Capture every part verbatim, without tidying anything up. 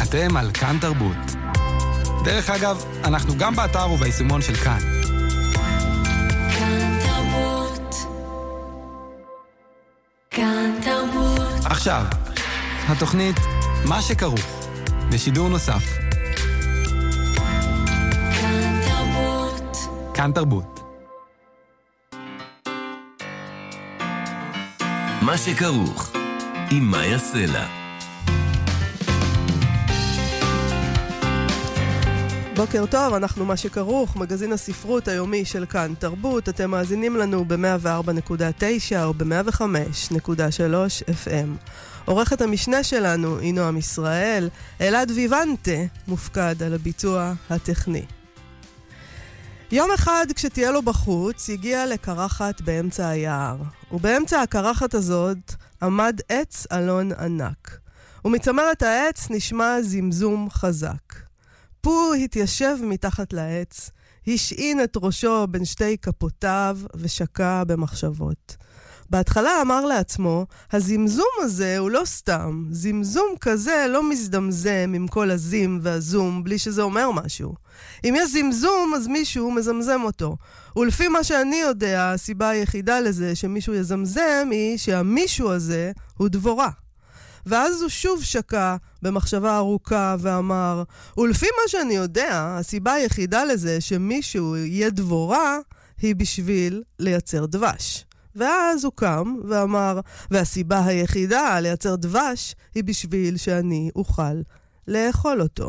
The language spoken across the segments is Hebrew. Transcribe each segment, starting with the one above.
אתם על כאן תרבות. דרך אגב, אנחנו גם באתר וביישומון של כאן. כאן תרבות. כאן תרבות. עכשיו, התוכנית מה שכרוך, בשידור נוסף. כאן תרבות. כאן תרבות. מה שכרוך, עם מאיה סלע. בוקר טוב, אנחנו מה שכרוך, מגזין הספרות היומי של כאן תרבות. אתם מאזינים לנו ב-מאה וארבע נקודה תשע או ב-מאה וחמש נקודה שלוש אף אם. עורכת המשנה שלנו היא נועם ישראל, אלעד ויוונטה מופקד על הביצוע הטכני. יום אחד כשתהיה לו בחוץ הגיע לקרחת באמצע היער, ובאמצע הקרחת הזאת עמד עץ אלון ענק, ומצמרת העץ נשמע זמזום חזק. פו התיישב מתחת לעץ, השעין את ראשו בין שתי כפותיו ושקע במחשבות. בהתחלה אמר לעצמו, הזמזום הזה הוא לא סתם, זמזום כזה לא מזדמזם עם כל הזים והזום בלי שזה אומר משהו. אם יש זמזום אז מישהו מזמזם אותו, ולפי מה שאני יודע, הסיבה היחידה לזה שמישהו יזמזם היא שהמישהו הזה הוא דבורה. ואז הוא שוב שקע במחשבה ארוכה ואמר, ולפי מה שאני יודע, הסיבה היחידה לזה שמישהו יהיה דבורה היא בשביל לייצר דבש. ואז הוא קם ואמר, והסיבה היחידה לייצר דבש היא בשביל שאני אוכל לאכול אותו.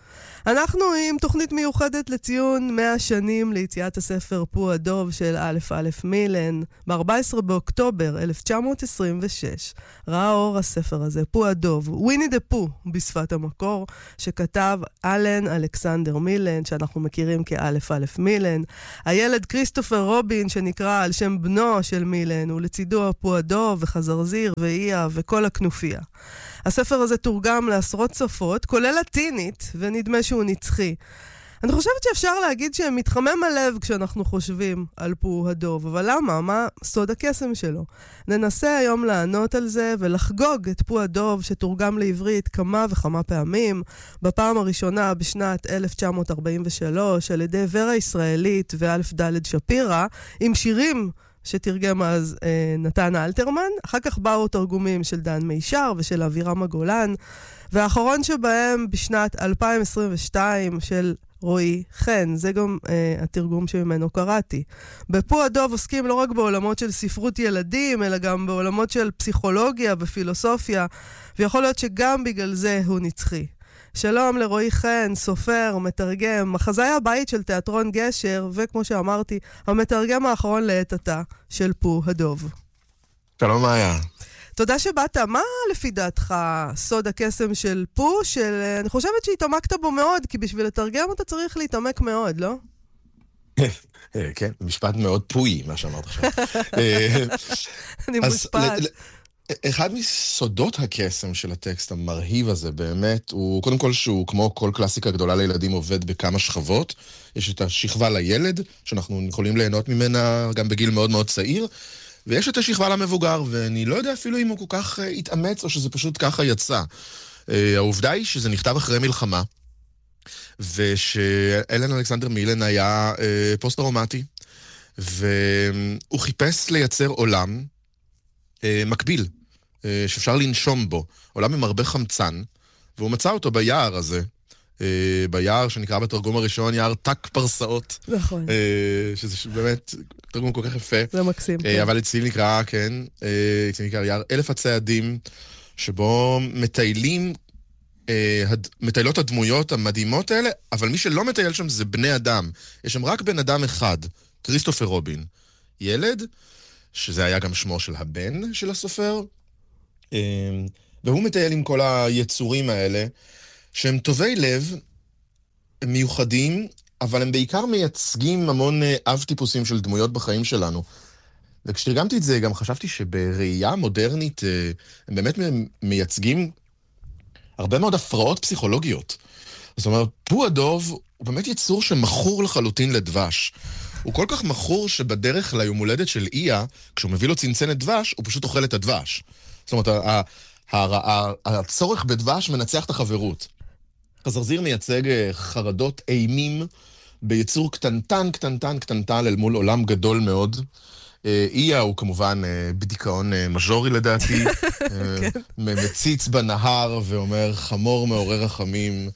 אנחנו עם תוכנית מיוחדת לציון מאה שנים ליציאת הספר פו הדוב של א' א' מילן. ב-ארבעה עשר באוקטובר אלף תשע מאות עשרים ושש ראה אור הספר הזה, פו הדוב, וויני דה פו בשפת המקור, שכתב אלן אלכסנדר מילן, שאנחנו מכירים כא' א' מילן. הילד כריסטופר רובין, שנקרא על שם בנו של מילן, ולצידו פו הדוב וחזרזיר ואיה וכל הכנופיה. הספר הזה תורגם לעשרות שפות, כולל לטינית, ונדמה שהוא נצחי. אני חושבת שאפשר להגיד שמתחמם הלב כשאנחנו חושבים על פו הדוב, אבל למה? מה סוד הקסם שלו? ננסה היום לענות על זה ולחגוג את פו הדוב שתורגם לעברית כמה וכמה פעמים. בפעם הראשונה בשנת אלף תשע מאות ארבעים ושלוש על ידי ורה ישראלית ואלף ד' שפירא, עם שירים שתרגם אז אה, נתן אלתרמן. אחר כך באו תרגומים של דן מישר ושל אבירם הגולן, והאחרון שבהם בשנת אלפיים עשרים ושתיים של רועי חן. זה גם אה, התרגום שממנו קראתי. בפו הדוב עוסקים לא רק בעולמות של ספרות ילדים, אלא גם בעולמות של פסיכולוגיה ופילוסופיה, ויכול להיות שגם בגלל זה הוא נצחי. שלום לרועי חן, סופר, מתרגם, מחזאי הבית של תיאטרון גשר, וכמו שאמרתי, המתרגם האחרון לעת עתה של פו הדוב. שלום מאיה. תודה שבאת. מה לפי דעתך סוד הקסם של פו, של אני חושבת שהתעמקת בו מאוד, כי בשביל לתרגם אתה צריך להתעמק מאוד, לא? כן, משפט מאוד פוי, מה שאמרת עכשיו. אני מושפעת. אחד מסודות הקסם של הטקסט המרהיב הזה באמת, הוא קודם כל שהוא כמו כל קלאסיקה גדולה לילדים עובד בכמה שכבות. יש את השכבה לילד, שאנחנו יכולים ליהנות ממנה גם בגיל מאוד מאוד צעיר, ויש את השכבה למבוגר, ואני לא יודע אפילו אם הוא כל כך התאמץ או שזה פשוט ככה יצא. העובדה היא שזה נכתב אחרי מלחמה, ושאלן אלכסנדר מילן היה פוסט-טראומטי, והוא חיפש לייצר עולם מקביל, שאפשר לנשום בו, עולם עם הרבה חמצן, והוא מצא אותו ביער הזה, ביער שנקרא בתרגום הראשון יער תק פרסאות. נכון. שזה באמת תרגום כל כך יפה. זה מקסים. אבל אצלי נקרא, כן, אצלי נקרא יער אלף הצעדים, שבו מטיילים, מטיילות הדמויות המדהימות האלה, אבל מי שלא מטייל שם זה בני אדם. יש שם רק בן אדם אחד, כריסטופר רובין. ילד, שזה היה גם שמו של הבן של הסופר, והוא מטייל עם כל היצורים האלה, שהם טובי לב, הם מיוחדים, אבל הם בעיקר מייצגים המון אב טיפוסים של דמויות בחיים שלנו. וכשתרגמתי את זה, גם חשבתי שבראייה מודרנית, הם באמת מייצגים הרבה מאוד הפרעות פסיכולוגיות. זאת אומרת, פו הדוב הוא באמת יצור שמכור לחלוטין לדבש. הוא כל כך מכור שבדרך ליום הולדת של איה, כשהוא מביא לו צנצנת דבש, הוא פשוט אוכל את הדבש. זאת אומרת, הצורך בדבש מנצח את החברות. חזרזיר מייצג אה, חרדות אימים ביצור קטנטן, קטנטן, קטנטן אל מול עולם גדול מאוד. אה, איה הוא כמובן אה, בדיכאון אה, מז'ורי לדעתי, אה, מציץ בנהר ואומר חמור מעורר רחמים.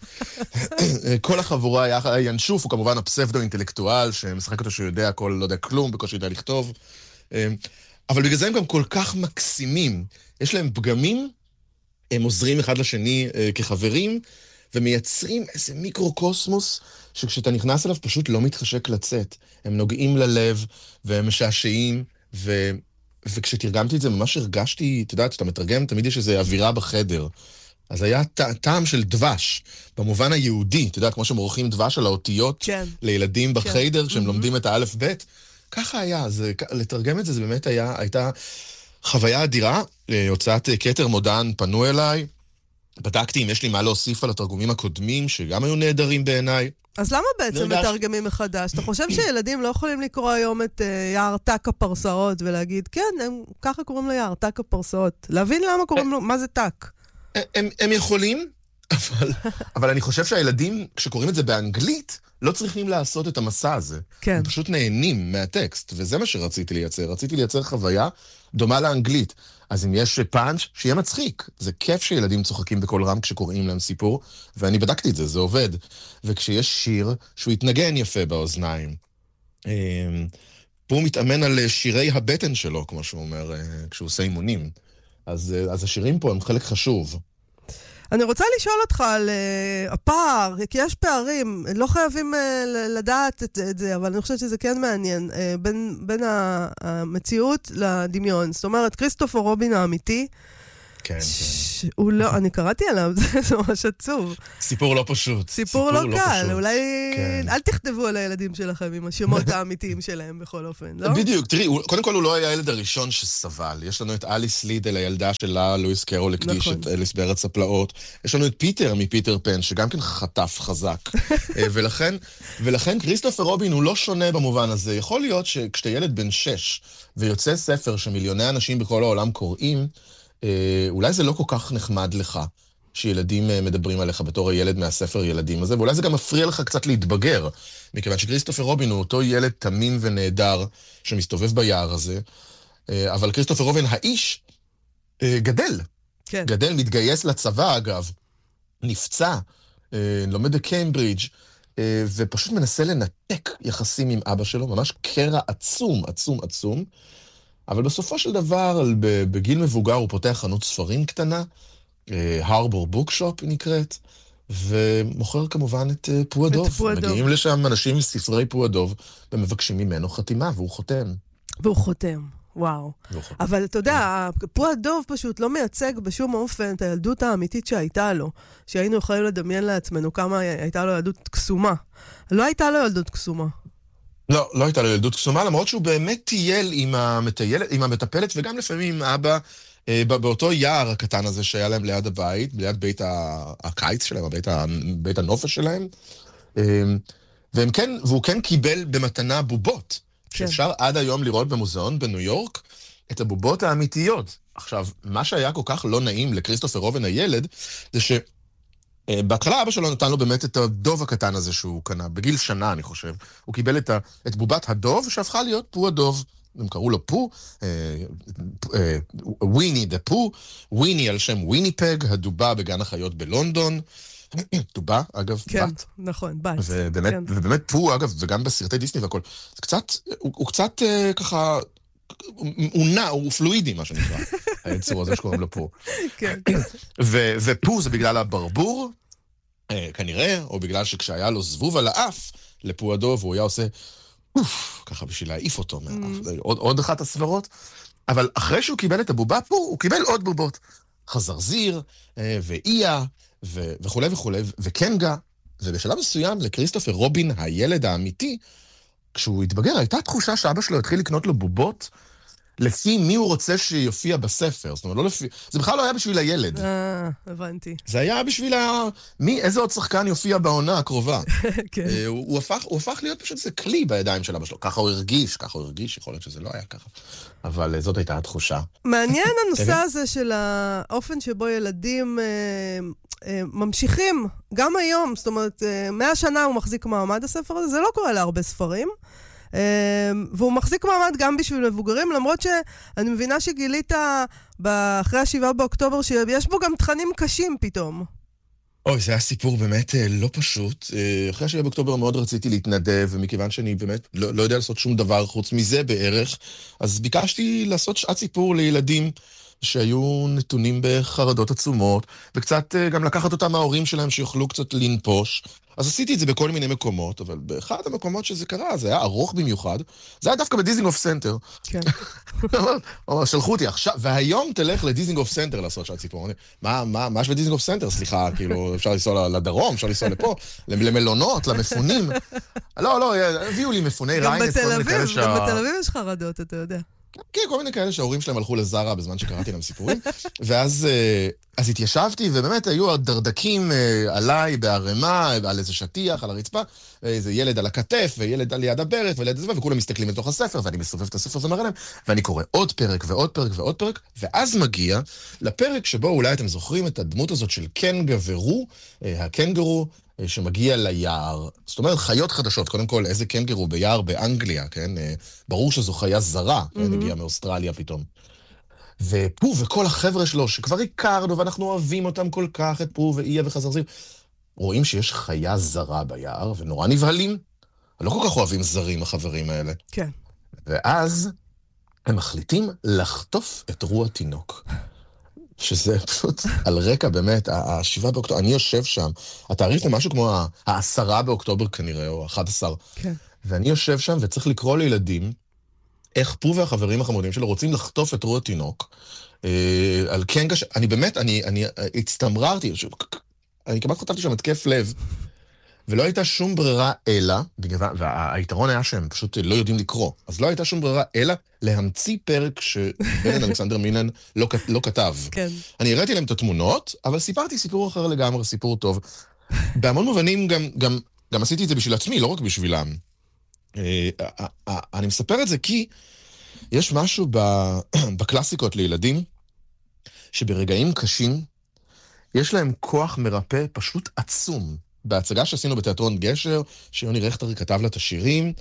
כל החבורה היה ינשוף, הוא כמובן הפסבדו-אינטלקטואל שמשחק אותו שהוא יודע הכל, לא יודע כלום, בקושי יודע לכתוב. אה, אבל בגלל זה הם גם כל כך מקסימים. יש להם פגמים, הם עוזרים אחד לשני אה, כחברים, ומייצרים איזה מיקרו-קוסמוס שכשאתה נכנס אליו פשוט לא מתחשק לצאת. הם נוגעים ללב, והם משעשעים, ו... וכשתרגמתי את זה ממש הרגשתי, אתה יודע, אתה מתרגם, תמיד יש איזו אווירה בחדר. אז היה טעם של דבש, במובן היהודי, אתה יודע, כמו שמורחים דבש על האותיות כן. לילדים בחדר, כן. כשהם mm-hmm. לומדים את האלף בית. ככה היה, זה, לתרגם את זה, זה באמת היה, הייתה חוויה אדירה. הוצאת כתר מודען פנו אליי, בדקתי אם יש לי מה להוסיף על התרגומים הקודמים, שגם היו נהדרים בעיניי. אז למה בעצם מתרגמים מחדש? אתה חושב שילדים לא יכולים לקרוא היום את uh, יער טק הפרסאות ולהגיד, כן, הם ככה קוראים לו יער טק הפרסאות. להבין למה קוראים לו, מה זה טק? הם, הם יכולים, אבל, אבל אני חושב שהילדים, כשקוראים את זה באנגלית, לא צריכים לעשות את המסע הזה. כן. הם פשוט נהנים מהטקסט, וזה מה שרציתי לייצר. רציתי לייצר חוויה דומה לאנגלית. אז אם יש פאנץ', שיהיה מצחיק. זה כיף שילדים צוחקים בכל רם כשקוראים להם סיפור, ואני בדקתי את זה, זה עובד. וכשיש שיר, שהוא יתנגן יפה באוזניים. פה הוא מתאמן על שירי הבטן שלו, כמו שהוא אומר, כשהוא עושה אימונים. אז, אז השירים פה הם חלק חשוב. אני רוצה לשאול אותך על uh, הפער, כי יש פערים, לא חייבים uh, לדעת את, את זה, אבל אני חושבת שזה כן מעניין, uh, בין, בין המציאות לדמיון. זאת אומרת, כריסטופר רובין האמיתי, כן, ש... כן. הוא לא, אני קראתי עליו, זה ממש עצוב. סיפור לא פשוט. סיפור, סיפור לא, לא קל, פשוט. אולי כן. אל תכתבו על הילדים שלכם עם השמות האמיתיים שלהם בכל אופן, לא? בדיוק, תראי, קודם כל הוא לא היה הילד הראשון שסבל. יש לנו את אליס לידל, הילדה שלה, לואיס קרול הקדיש נכון. את אליס בארץ הפלאות. יש לנו את פיטר מפיטר פן, שגם כן חטף חזק. ולכן, ולכן כריסטופר רובין הוא לא שונה במובן הזה. יכול להיות שכשאתה ילד בן שש ויוצא ספר שמיליוני אנשים בכל העולם קוראים, אולי זה לא כל כך נחמד לך, שילדים מדברים עליך בתור הילד מהספר ילדים הזה, ואולי זה גם מפריע לך קצת להתבגר, מכיוון שכריסטופר רובין הוא אותו ילד תמים ונהדר שמסתובב ביער הזה, אבל כריסטופר רובין האיש גדל. כן. גדל, מתגייס לצבא אגב, נפצע, לומד בקיימברידג' ופשוט מנסה לנתק יחסים עם אבא שלו, ממש קרע עצום, עצום, עצום, אבל בסופו של דבר, בגיל מבוגר הוא פותח חנות ספרים קטנה, הרבור בוקשופ היא נקראת, ומוכר כמובן את פועדוב. מגיעים לשם אנשים מספרי פועדוב, ומבקשים ממנו חתימה, והוא חותם. והוא חותם, וואו. אבל אתה יודע, פועדוב פשוט לא מייצג בשום אופן את הילדות האמיתית שהייתה לו, שהיינו יכולים לדמיין לעצמנו כמה הייתה לו ילדות קסומה. לא הייתה לו ילדות קסומה. לא, לא הייתה לו ילדות קסומה, למרות שהוא באמת טייל עם, המטיילת, עם המטפלת, וגם לפעמים עם אבא, אה, באותו יער הקטן הזה שהיה להם ליד הבית, ליד בית הקיץ שלהם, בית, בית הנופש שלהם, אה, והם כן, והוא כן קיבל במתנה בובות, כן. שאפשר עד היום לראות במוזיאון בניו יורק, את הבובות האמיתיות. עכשיו, מה שהיה כל כך לא נעים לכריסטופר רובין הילד, זה ש... בהתחלה אבא שלו נתן לו באמת את הדוב הקטן הזה שהוא קנה, בגיל שנה אני חושב. הוא קיבל את, ה, את בובת הדוב שהפכה להיות פו הדוב. הם קראו לו פו, אה, אה, וויני דה פו, וויני על שם וויניפג, הדובה בגן החיות בלונדון. דובה, אגב, כן, בת. נכון, בת. ובאמת, כן. ובאמת פו, אגב, וגם בסרטי דיסני והכל. זה קצת, הוא, הוא קצת אה, ככה... הוא נע, הוא פלואידי, מה שנקרא, היצור הזה שקוראים לו פו. כן. ופו זה בגלל הברבור, כנראה, או בגלל שכשהיה לו זבוב על האף לפו הדוב, הוא היה עושה, אוף, ככה בשביל להעיף אותו, עוד אחת הסברות. אבל אחרי שהוא קיבל את הבובה פה, הוא קיבל עוד בובות. חזרזיר, ואיה, וכו' וכו', וקנגה, ובשלב מסוים לכריסטופר רובין, הילד האמיתי, כשהוא התבגר, הייתה תחושה שאבא שלו התחיל לקנות לו בובות לפי מי הוא רוצה שיופיע בספר. זאת אומרת, לא לפי... זה בכלל לא היה בשביל הילד. אה, הבנתי. זה היה בשביל ה... מי, איזה עוד שחקן יופיע בעונה הקרובה. כן. אה, הוא, הוא, הפך, הוא הפך להיות פשוט איזה כלי בידיים של אבא שלו. ככה הוא הרגיש, ככה הוא הרגיש, יכול להיות שזה לא היה ככה. אבל אה, זאת הייתה התחושה. מעניין הנושא הזה של האופן שבו ילדים אה, אה, ממשיכים, גם היום, זאת אומרת, אה, מאה שנה הוא מחזיק מעמד הספר הזה, זה לא קורה להרבה ספרים. והוא מחזיק מעמד גם בשביל מבוגרים, למרות שאני מבינה שגילית אחרי השבעה באוקטובר שיש בו גם תכנים קשים פתאום. אוי, זה היה סיפור באמת לא פשוט. אחרי השבעה באוקטובר מאוד רציתי להתנדב, ומכיוון שאני באמת לא, לא יודע לעשות שום דבר חוץ מזה בערך, אז ביקשתי לעשות שעת סיפור לילדים שהיו נתונים בחרדות עצומות, וקצת גם לקחת אותם מההורים שלהם שיוכלו קצת לנפוש. אז עשיתי את זה בכל מיני מקומות, אבל באחד המקומות שזה קרה, זה היה ארוך במיוחד, זה היה דווקא בדיזינגוף סנטר. כן. שלחו אותי עכשיו, והיום תלך לדיזינגוף סנטר לעשות שעת סיפור. מה, מה, מה יש בדיזינגוף סנטר? סליחה, כאילו, אפשר לנסוע לדרום, אפשר לנסוע לפה, למלונות, למפונים. לא, לא, הביאו לי מפוני ריינס, כל מיני כאלה שה... גם בתל אביב יש חרדות, אתה יודע. כן, כל מיני כאלה שההורים שלהם הלכו לזרה בזמן שקראתי להם סיפורים, ואז אז התיישבתי, ובאמת היו דרדקים עליי בהרמה, על איזה שטיח, על הרצפה, איזה ילד על הכתף, וילד על יד הברך, וילד הזה, וכולם מסתכלים לתוך הספר, ואני מסובב את הספר ומראה להם, ואני קורא עוד פרק ועוד פרק ועוד פרק, ואז מגיע לפרק שבו אולי אתם זוכרים את הדמות הזאת של קנגה ורו, הקנגרו, שמגיע ליער. זאת אומרת, חיות חדשות. קודם כל, איזה קנגרו ביער באנגליה, כן? ברור שזו חיה זרה, כן? הגיעה מאוסטרליה פתאום. ופו וכל החבר'ה שלו, שכבר הכרנו, ואנחנו אוהבים אותם כל כך, את פו ואיה וחזרזיר, רואים שיש חיה זרה ביער, ונורא נבהלים. לא כל כך אוהבים זרים, החברים האלה. כן. ואז הם מחליטים לחטוף את רוע תינוק. שזה פשוט על רקע באמת, השבעה באוקטובר, אני יושב שם, התאריך הוא משהו כמו העשרה באוקטובר כנראה, או אחד עשר. כן. ואני יושב שם וצריך לקרוא לילדים, איך פו והחברים החמודים שלו רוצים לחטוף את רוע תינוק, אה, על קנגה, ש... אני באמת, אני, אני הצטמררתי, ש... אני כמעט חטפתי שם התקף לב, ולא הייתה שום ברירה אלא, והיתרון היה שהם פשוט לא יודעים לקרוא, אז לא הייתה שום ברירה אלא להמציא פרק שבן אלכסנדר מינן לא, לא כתב. כן. אני הראיתי להם את התמונות, אבל סיפרתי סיפור אחר לגמרי, סיפור טוב. בהמון מובנים גם, גם, גם עשיתי את זה בשביל עצמי, לא רק בשבילם. אני מספר את זה כי יש משהו בקלאסיקות לילדים, שברגעים קשים, יש להם כוח מרפא פשוט עצום. בהצגה שעשינו בתיאטרון גשר, שיוני רכטר כתב לה את השירים,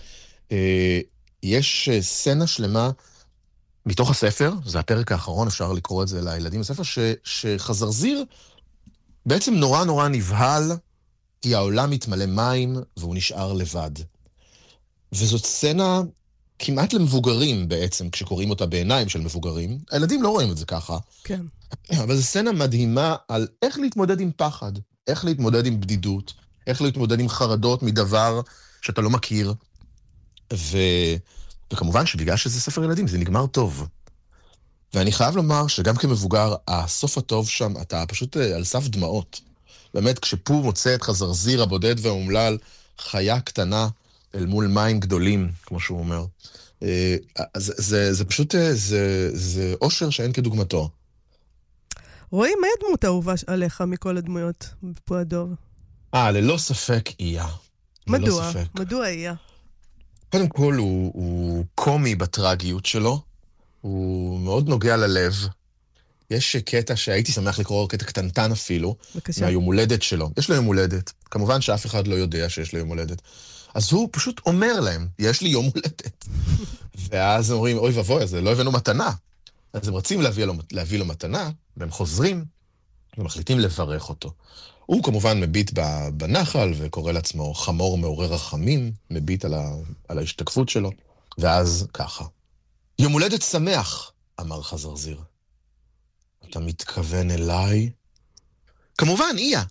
יש סצנה שלמה מתוך הספר, זה הפרק האחרון, אפשר לקרוא את זה לילדים בספר, ש, שחזרזיר בעצם נורא נורא נבהל, כי העולם מתמלא מים והוא נשאר לבד. וזאת סצנה כמעט למבוגרים בעצם, כשקוראים אותה בעיניים של מבוגרים. הילדים לא רואים את זה ככה. כן. אבל זו סצנה מדהימה על איך להתמודד עם פחד, איך להתמודד עם בדידות, איך להתמודד עם חרדות מדבר שאתה לא מכיר. ו... וכמובן שבגלל שזה ספר ילדים, זה נגמר טוב. ואני חייב לומר שגם כמבוגר, הסוף הטוב שם, אתה פשוט על סף דמעות. באמת, כשפו מוצא את חזרזיר הבודד והאומלל, חיה קטנה אל מול מים גדולים, כמו שהוא אומר. זה, זה, זה פשוט, זה, זה אושר שאין כדוגמתו. רואי, מה הדמות האהובה עליך מכל הדמויות בפו הדוב? אה, ללא ספק איה. מדוע? מדוע איה? קודם כל, הוא, הוא קומי בטרגיות שלו, הוא מאוד נוגע ללב. יש קטע שהייתי שמח לקרוא, קטע קטנטן אפילו, בקשה. מהיום הולדת שלו. יש לו יום הולדת. כמובן שאף אחד לא יודע שיש לו יום הולדת. אז הוא פשוט אומר להם, יש לי יום הולדת. ואז הם אומרים, אוי ובוי, אז לא הבאנו מתנה. אז הם רצים להביא לו, להביא לו מתנה, והם חוזרים, ומחליטים לברך אותו. הוא כמובן מביט בנחל, וקורא לעצמו חמור מעורר רחמים, מביט על, ה, על ההשתקפות שלו, ואז ככה. יום הולדת שמח, אמר חזרזיר. אתה מתכוון אליי? כמובן, איה.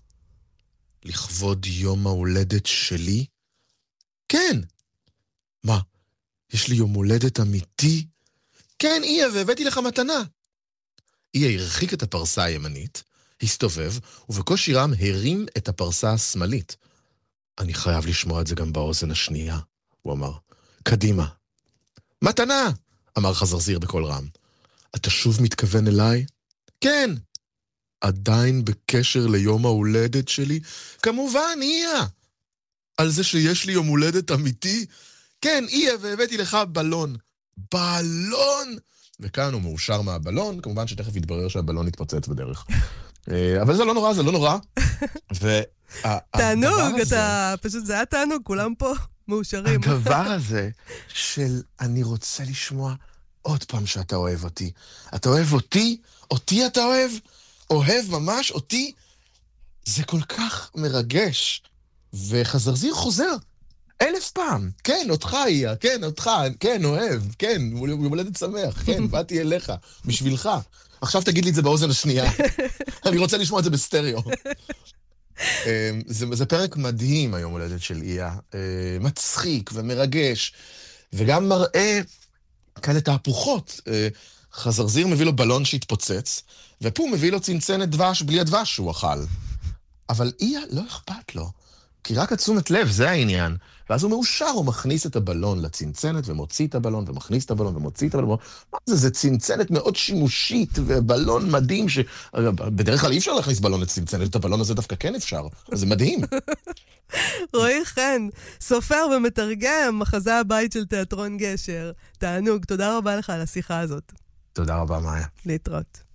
לכבוד יום ההולדת שלי? כן. מה, יש לי יום הולדת אמיתי? כן, איה, והבאתי לך מתנה. איה הרחיק את הפרסה הימנית, הסתובב, ובקושי רם הרים את הפרסה השמאלית. אני חייב לשמוע את זה גם באוזן השנייה, הוא אמר. קדימה. מתנה! אמר חזרזיר בקול רם. אתה שוב מתכוון אליי? כן. עדיין בקשר ליום ההולדת שלי? כמובן, איה. על זה שיש לי יום הולדת אמיתי? כן, איה, והבאתי לך בלון. בלון? וכאן הוא מאושר מהבלון, כמובן שתכף יתברר שהבלון יתפוצץ בדרך. אבל זה לא נורא, זה לא נורא. תענוג, אתה פשוט, זה היה תענוג, כולם פה מאושרים. הדבר הזה של אני רוצה לשמוע עוד פעם שאתה אוהב אותי. אתה אוהב אותי? אותי אתה אוהב? אוהב ממש אותי? זה כל כך מרגש. וחזרזיר חוזר אלף פעם. כן, אותך היה, כן, אותך, כן, אוהב, כן, יום הולדת שמח, כן, באתי אליך, בשבילך. עכשיו תגיד לי את זה באוזן השנייה. אני רוצה לשמוע את זה בסטריאו. זה, זה פרק מדהים, היום הולדת של איה. מצחיק ומרגש, וגם מראה כאלה תהפוכות. חזרזיר מביא לו בלון שהתפוצץ, ופה הוא מביא לו צנצנת דבש בלי הדבש שהוא אכל. אבל איה לא אכפת לו, כי רק התשומת לב, זה העניין. ואז הוא מאושר, הוא מכניס את הבלון לצנצנת, ומוציא את הבלון, ומכניס את הבלון, ומוציא את הבלון. מה זה? זה צנצנת מאוד שימושית, ובלון מדהים, ש... בדרך כלל אי אפשר להכניס בלון לצנצנת, את הבלון הזה דווקא כן אפשר. אז זה מדהים. רועי חן, סופר ומתרגם, מחזה הבית של תיאטרון גשר. תענוג, תודה רבה לך על השיחה הזאת. תודה רבה, מאיה. להתראות.